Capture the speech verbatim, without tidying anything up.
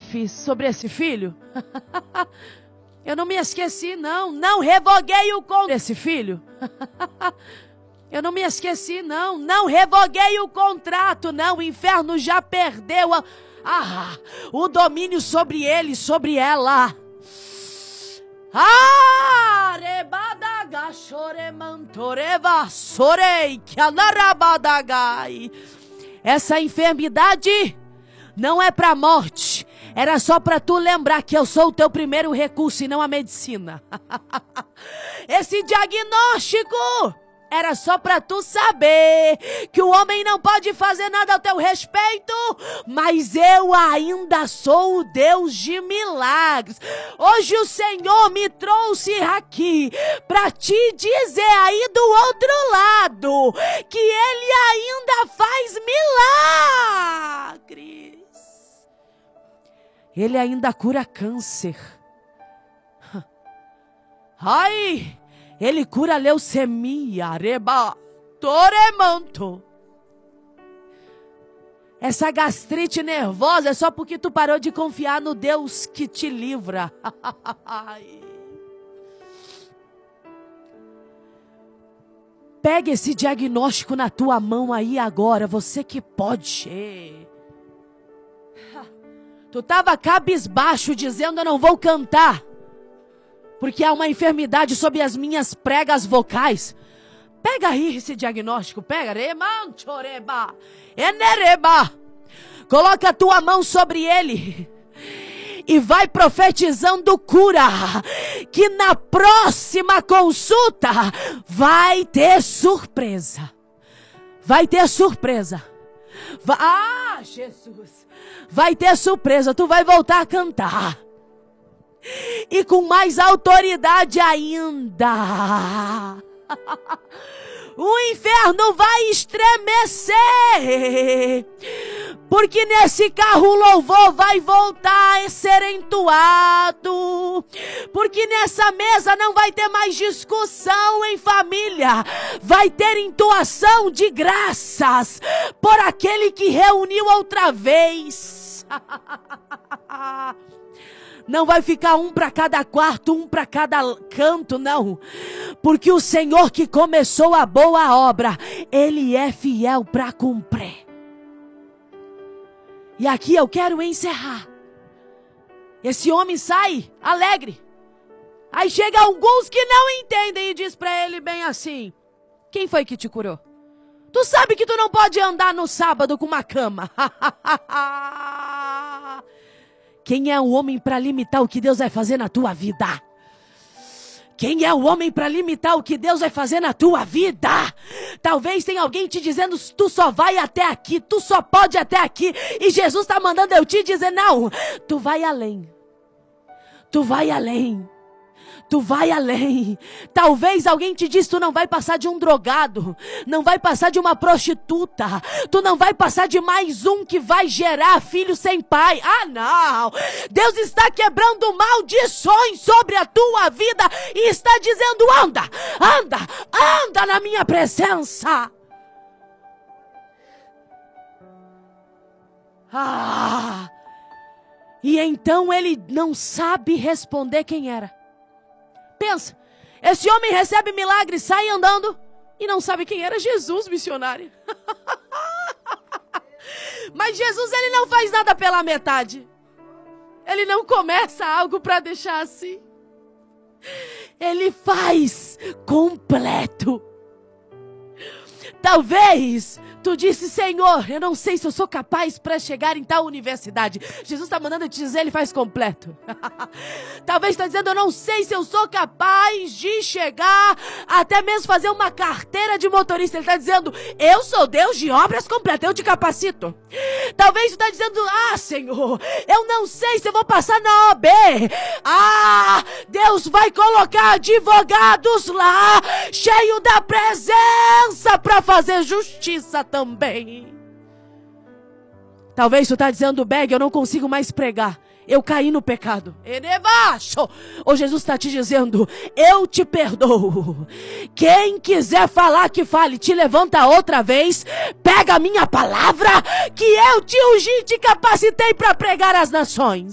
fiz sobre esse filho? Eu não me esqueci, não. Não revoguei o contrato desse filho. Eu não me esqueci, não. Não revoguei o contrato, não. O inferno já perdeu a, ah, o domínio sobre ele, sobre ela. Ah, rebadaga choremantoreva sorei que anarabadagai. Essa enfermidade não é para morte. Era só para tu lembrar que eu sou o teu primeiro recurso e não a medicina. Esse diagnóstico era só para tu saber que o homem não pode fazer nada ao teu respeito, mas eu ainda sou o Deus de milagres. Hoje o Senhor me trouxe aqui para te dizer aí do outro lado que Ele ainda faz milagres. Ele ainda cura câncer. Ai! Ele cura leucemia, reba, toremanto. Essa gastrite nervosa é só porque tu parou de confiar no Deus que te livra. Pega esse diagnóstico na tua mão aí agora, você que pode. Tu estava cabisbaixo dizendo eu não vou cantar, porque há uma enfermidade sobre as minhas pregas vocais. Pega aí esse diagnóstico, pega. Coloca a tua mão sobre ele e vai profetizando cura, que na próxima consulta vai ter surpresa. Vai ter surpresa. Vai... Ah, Jesus! Vai ter surpresa, tu vai voltar a cantar. E com mais autoridade ainda. O inferno vai estremecer. Porque nesse carro o louvor vai voltar a ser entoado. Porque nessa mesa não vai ter mais discussão em família. Vai ter entoação de graças por aquele que reuniu outra vez. Não vai ficar um para cada quarto, um para cada canto, não. Porque o Senhor que começou a boa obra, Ele é fiel para cumprir. E aqui eu quero encerrar. Esse homem sai alegre. Aí chega alguns que não entendem e diz para ele bem assim: quem foi que te curou? Tu sabe que tu não pode andar no sábado com uma cama. Quem é o homem para limitar o que Deus vai fazer na tua vida? Quem é o homem para limitar o que Deus vai fazer na tua vida? Talvez tenha alguém te dizendo, tu só vai até aqui, tu só pode até aqui. E Jesus está mandando eu te dizer, não, tu vai além. Tu vai além. Tu vai além. Talvez alguém te diz, tu não vai passar de um drogado, não vai passar de uma prostituta, tu não vai passar de mais um que vai gerar filho sem pai. Ah, não! Deus está quebrando maldições sobre a tua vida e está dizendo, anda, anda, anda na minha presença. Ah! E então ele não sabe responder quem era. Pensa, esse homem recebe milagre, sai andando e não sabe quem era Jesus, missionário. Mas Jesus, ele não faz nada pela metade. Ele não começa algo para deixar assim. Ele faz completo. Talvez tu disse, Senhor, eu não sei se eu sou capaz para chegar em tal universidade. Jesus está mandando te dizer, ele faz completo. Talvez tu está dizendo, eu não sei se eu sou capaz de chegar, até mesmo fazer uma carteira de motorista. Ele está dizendo, eu sou Deus de obras completas, eu te capacito. Talvez tu está dizendo, ah, Senhor, eu não sei se eu vou passar na O A B. Ah, Deus vai colocar advogados lá, cheio da presença para fazer justiça também. Talvez tu está dizendo, Beg, eu não consigo mais pregar. Eu caí no pecado. Ou Jesus está te dizendo, eu te perdoo. Quem quiser falar que fale, te levanta outra vez, pega a minha palavra, que eu te ungi e te capacitei para pregar às nações.